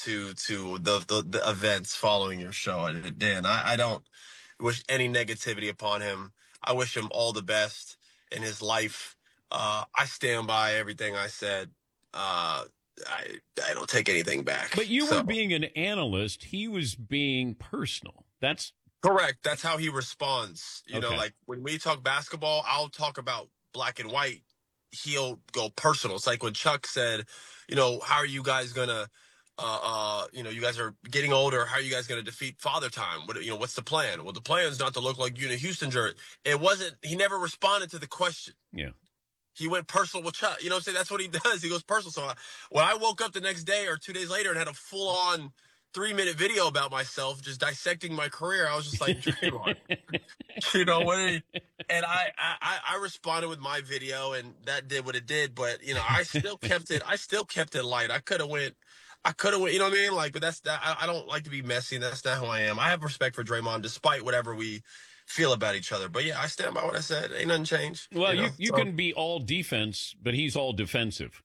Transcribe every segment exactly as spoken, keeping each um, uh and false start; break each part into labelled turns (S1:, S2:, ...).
S1: to to the the, the events following your show, Dan. I, I don't wish any negativity upon him. I wish him all the best in his life. Uh, I stand by everything I said. Uh, I I don't take anything back.
S2: But you
S1: so.
S2: were being an analyst. He was being personal. That's
S1: correct. That's how he responds. You
S2: okay.
S1: know, like when we talk basketball, I'll talk about black and white. He'll go personal. It's like when Chuck said, you know, how are you guys gonna, uh, uh, you know, you guys are getting older. How are you guys gonna defeat Father Time? What, you know, what's the plan? Well, the plan is not to look like you in a Houston jersey. It wasn't. He never responded to the question.
S2: Yeah.
S1: He went personal with Chuck. You know what I'm saying? That's what he does. He goes personal. So I, when I woke up the next day or two days later and had a full on three minute video about myself, just dissecting my career, I was just like, Draymond, you know what? I mean? And I, I, I responded with my video, and that did what it did. But you know, I still kept it. I still kept it light. I could have went. I could have went. You know what I mean? Like, but that's that. I, I don't like to be messy. And that's not who I am. I have respect for Draymond, despite whatever we feel about each other. But yeah, I stand by what I said. Ain't nothing changed.
S2: Well, you,
S1: you,
S2: know?
S1: know?
S2: you
S1: so,
S2: can be all defense, but he's all defensive.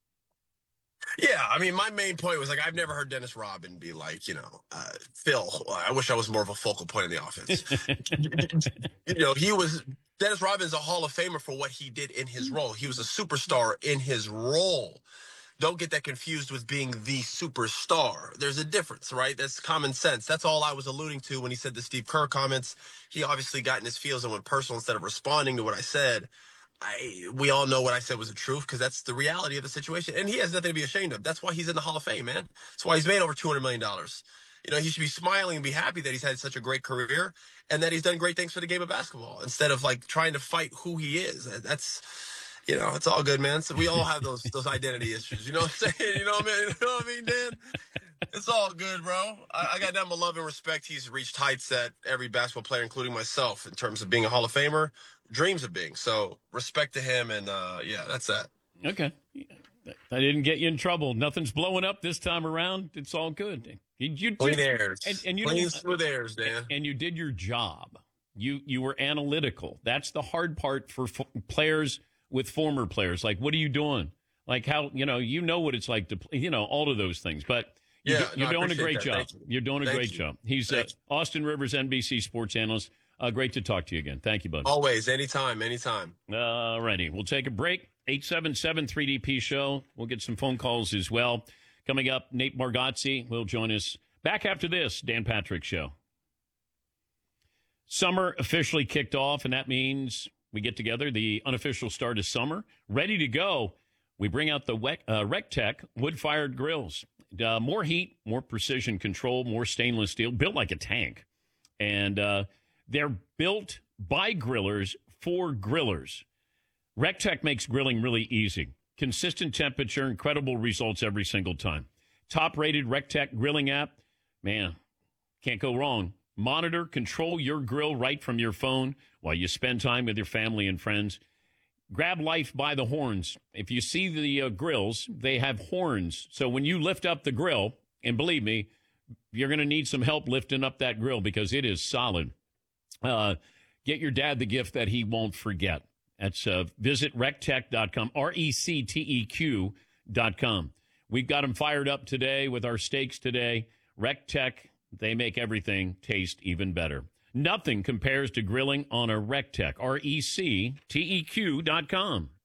S1: Yeah, I mean, my main point was, like, I've never heard Dennis Rodman be like, you know, uh, Phil, I wish I was more of a focal point in the offense. You know, he was, Dennis Rodman's a Hall of Famer for what he did in his role. He was a superstar in his role. Don't get that confused with being the superstar. There's a difference, right? That's common sense. That's all I was alluding to when he said the Steve Kerr comments. He obviously got in his feels and went personal instead of responding to what I said. I, we all know what I said was the truth because that's the reality of the situation. And he has nothing to be ashamed of. That's why he's in the Hall of Fame, man. That's why he's made over two hundred million dollars. You know, he should be smiling and be happy that he's had such a great career and that he's done great things for the game of basketball instead of, like, trying to fight who he is. That's, you know, it's all good, man. So we all have those those identity issues. You know what I'm saying? You know what I mean? You know what I mean, Dan? It's all good, bro. I, I got nothing but love and respect. He's reached heights that every basketball player, including myself, in terms of being a Hall of Famer, dreams of being. So respect to him, and uh, yeah, that's that.
S2: Okay. I didn't get you in trouble. Nothing's blowing up this time around. It's all good. You, you
S1: Clean airs.
S2: And, and you
S1: Clean
S2: know,
S1: smooth airs, Dan.
S2: And you did your job. You you were analytical. That's the hard part for f- players with former players. Like, what are you doing? Like, how, you know, you know what it's like to, you know, all of those things. But you,
S1: yeah,
S2: you're
S1: no,
S2: doing a great
S1: that.
S2: job.
S1: Thank you.
S2: You're doing a
S1: Thank
S2: great
S1: you.
S2: job. He's uh, Austin Rivers, N B C sports analyst. Uh, great to talk to you again. Thank you, bud.
S1: Always, anytime, anytime.
S2: All righty. We'll take a break. eight seven seven three D P show. We'll get some phone calls as well. Coming up, Nate Bargatze will join us back after this Dan Patrick Show. Summer officially kicked off, and that means we get together, the unofficial start of summer. Ready to go. We bring out the Wec- uh, RecTech wood-fired grills. Uh, more heat, more precision control, more stainless steel, built like a tank. And uh, they're built by grillers for grillers. RecTech makes grilling really easy. Consistent temperature, incredible results every single time. Top-rated RecTech grilling app. Man, can't go wrong. Monitor, control your grill right from your phone while you spend time with your family and friends. Grab life by the horns. If you see the uh, grills, they have horns. So when you lift up the grill, and believe me, you're going to need some help lifting up that grill because it is solid. Uh, get your dad the gift that he won't forget. That's uh, visit rectech dot com, R E C T E Q dot com. We've got them fired up today with our steaks today. RecTech, they make everything taste even better. Nothing compares to grilling on a RecTech, R E C T E Q dot com.